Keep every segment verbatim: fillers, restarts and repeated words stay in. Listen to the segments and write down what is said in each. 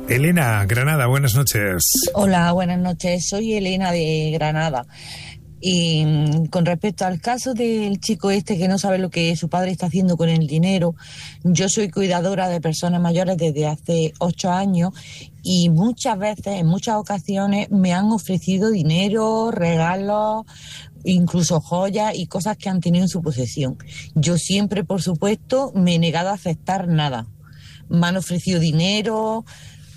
Elena, Granada, buenas noches. Hola, buenas noches. Soy Elena de Granada. Y con respecto al caso del chico este que no sabe lo que su padre está haciendo con el dinero, yo soy cuidadora de personas mayores desde hace ocho años y muchas veces, en muchas ocasiones, me han ofrecido dinero, regalos, incluso joyas y cosas que han tenido en su posesión. Yo siempre, por supuesto, me he negado a aceptar nada. Me han ofrecido dinero.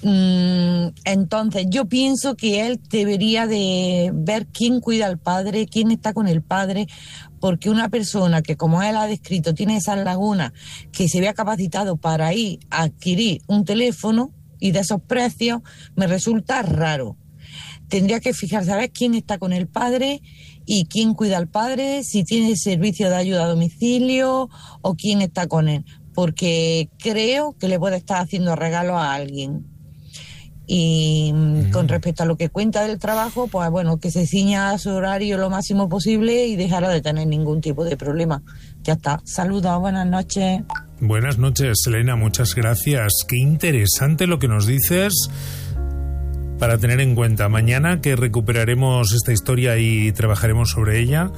Entonces yo pienso que él debería de ver quién cuida al padre, quién está con el padre, porque una persona que, como él ha descrito, tiene esas lagunas, que se vea capacitado para ir a adquirir un teléfono y de esos precios, me resulta raro. Tendría que fijarse a ver quién está con el padre y quién cuida al padre, si tiene servicio de ayuda a domicilio o quién está con él, porque creo que le puede estar haciendo regalo a alguien. Y con respecto a lo que cuenta del trabajo, pues bueno, que se ciña a su horario lo máximo posible y dejará de tener ningún tipo de problema. Ya está. Saludos, buenas noches. Buenas noches, Elena, muchas gracias. Qué interesante lo que nos dices, para tener en cuenta. Mañana que recuperaremos esta historia y trabajaremos sobre ella,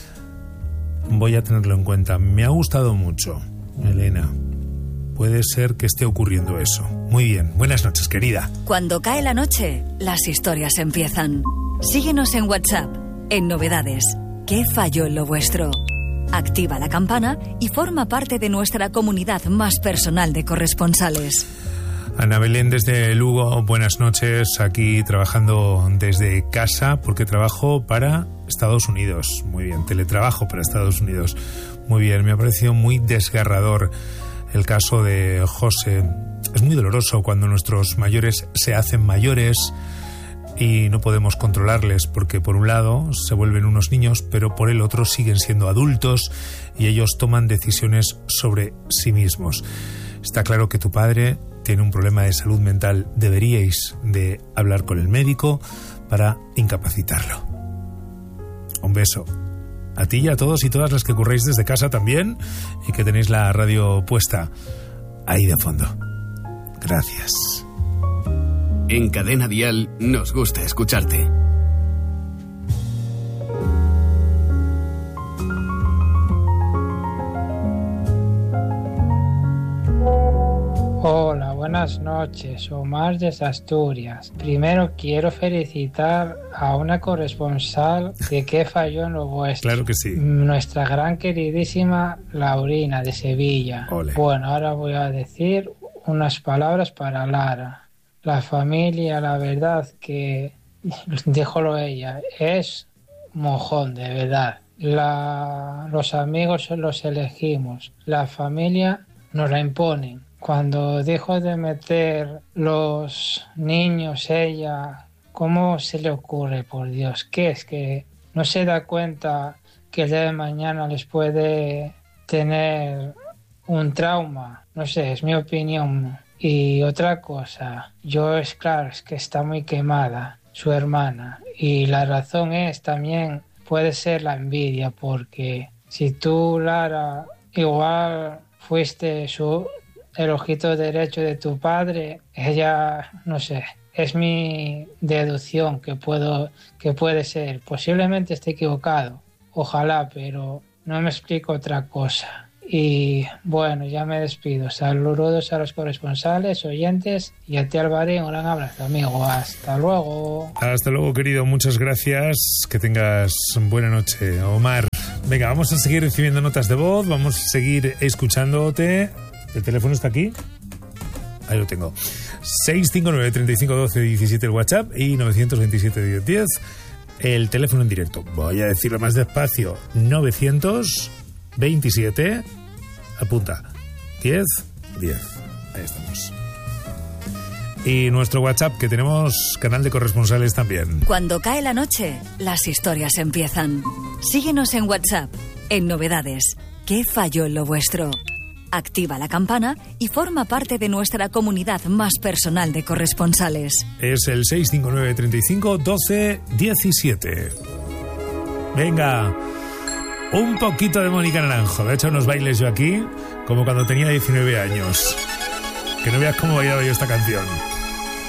voy a tenerlo en cuenta. Me ha gustado mucho, Elena. Puede ser que esté ocurriendo eso. Muy bien. Buenas noches, querida. Cuando cae la noche, las historias empiezan. Síguenos en WhatsApp, en Novedades. ¿Qué falló en lo vuestro? Activa la campana y forma parte de nuestra comunidad más personal de corresponsales. Ana Belén desde Lugo, buenas noches. Aquí trabajando desde casa porque trabajo para Estados Unidos. Muy bien, teletrabajo para Estados Unidos. Muy bien, me ha parecido muy desgarrador el caso de José. Es muy doloroso cuando nuestros mayores se hacen mayores y no podemos controlarles, porque por un lado se vuelven unos niños, pero por el otro siguen siendo adultos y ellos toman decisiones sobre sí mismos. Está claro que tu padre tiene un problema de salud mental. Deberíais de hablar con el médico para incapacitarlo. Un beso. A ti y a todos y todas las que curréis desde casa también y que tenéis la radio puesta ahí de fondo. Gracias. En Cadena Dial nos gusta escucharte. Hola, buenas noches, Omar desde Asturias. Primero quiero felicitar a una corresponsal de ¿Qué falló en lo vuestro? Claro que sí. Nuestra gran queridísima Laurina de Sevilla. Ole. Bueno, ahora voy a decir unas palabras para Lara. La familia, la verdad que, díjolo ella, es mojón, de verdad. La, los amigos los elegimos, la familia nos la imponen. Cuando dejo de meter los niños, ella, ¿cómo se le ocurre, por Dios? ¿Qué es? Que no se da cuenta que el día de mañana les puede tener un trauma. No sé, es mi opinión. Y otra cosa, yo es claro, es que está muy quemada su hermana. Y la razón es también, puede ser la envidia, porque si tú, Lara, igual fuiste su... el ojito derecho de tu padre, ella, no sé, es mi deducción que puedo, que puede ser. Posiblemente esté equivocado, ojalá, pero no me explico otra cosa. Y bueno, ya me despido. Saludos a los corresponsales, oyentes, y a ti, Alvarín, un gran abrazo, amigo. Hasta luego. Hasta luego, querido. Muchas gracias. Que tengas buena noche, Omar. Venga, vamos a seguir recibiendo notas de voz, vamos a seguir escuchándote. ¿El teléfono está aquí? Ahí lo tengo. seis cinco nueve, treinta y cinco, doce, diecisiete el WhatsApp y novecientos veintisiete, diez diez el teléfono en directo. Voy a decirlo más despacio. novecientos veintisiete, apunta, diez diez. Ahí estamos. Y nuestro WhatsApp, que tenemos canal de corresponsales también. Cuando cae la noche, las historias empiezan. Síguenos en WhatsApp, en Novedades. ¿Qué falló en lo vuestro? Activa la campana y forma parte de nuestra comunidad más personal de corresponsales. Es el seis cinco nueve, treinta y cinco, doce, diecisiete. Venga, un poquito de Mónica Naranjo. De hecho, unos bailes yo aquí, como cuando tenía diecinueve años. Que no veas cómo bailaba yo esta canción.